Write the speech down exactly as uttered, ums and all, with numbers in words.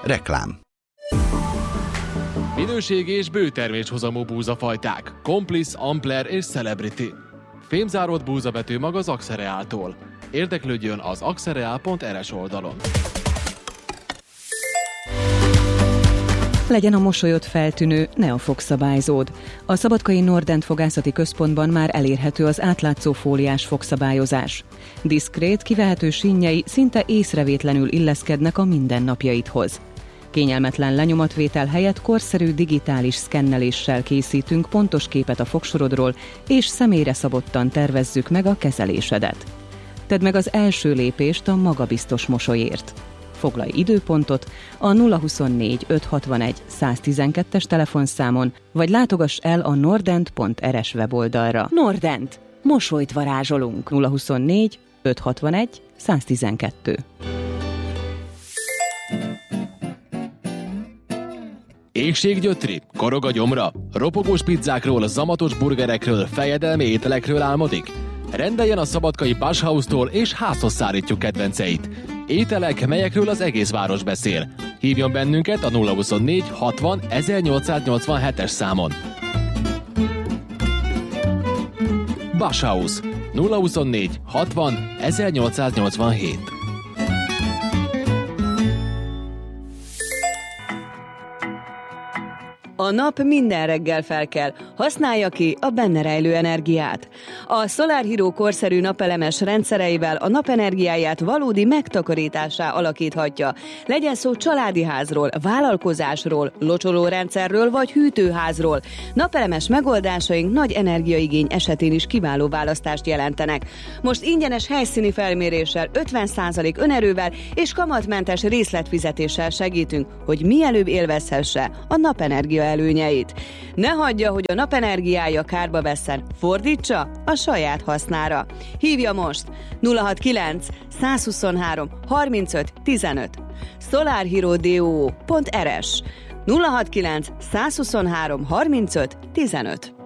Reklám. Minőségi és bőterméshozamú búzafajták. Complice, Ampler és Celebrity. Fémzáródott búzabetű mag az Axereáltól. Érdeklődjön az axereál pont er es oldalon. Legyen a mosolyod feltűnő, ne a fogszabályzód. A Szabadkai Nordent Fogászati Központban már elérhető az átlátszó fóliás fogszabályozás. Diszkrét, kivehető sínjei szinte észrevétlenül illeszkednek a mindennapjaidhoz. Kényelmetlen lenyomatvétel helyett korszerű digitális szkenneléssel készítünk pontos képet a fogsorodról, és személyre szabottan tervezzük meg a kezelésedet. Tedd meg az első lépést a magabiztos mosolyért. Foglalj időpontot a nulla huszonnégy ötszázhatvanegy száztizenkettes telefonszámon, vagy látogass el a nordent pont er es weboldalra. Nordent. Mosolyt varázsolunk. nulla huszonnégy ötszázhatvanegy száztizenkettő. Éhséggyötri? Korog a gyomra? Ropogós pizzákról, zamatos burgerekről, fejedelmi ételekről álmodik? Rendeljen a szabadkai Bashausztól, és házhoz szállítjuk kedvenceit. Ételek, melyekről az egész város beszél. Hívjon bennünket a nulla huszonnégy hatvan ezernyolcszáznyolcvanhetes számon. Bashausz nulla huszonnégy hatvan ezernyolcszáznyolcvanhét. A nap minden reggel felkel, használja ki a benne rejlő energiát. A Solar Hero korszerű napelemes rendszereivel a napenergiáját valódi megtakarításá alakíthatja. Legyen szó családi házról, vállalkozásról, locsolórendszerről vagy hűtőházról. Napelemes megoldásaink nagy energiaigény esetén is kiváló választást jelentenek. Most ingyenes helyszíni felméréssel, ötven százalék önerővel és kamatmentes részletfizetéssel segítünk, hogy mielőbb élvezhesse a napenergia előnyeit. Ne hagyja, hogy a napenergiája kárba vesszen, fordítsa a saját hasznára. Hívja most nulla hatvankilenc százhuszonhárom harmincöt tizenöt solarhero pont er es nulla hatvankilenc százhuszonhárom harmincöt tizenöt.